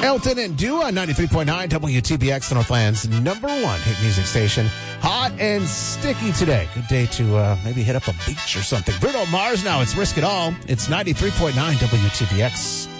Elton and Dua, 93.9 WTBX, the Northland's number one hit music station. Hot and sticky today. Good day to maybe hit up a beach or something. Bruno Mars now. It's Risk It All. It's 93.9 WTBX.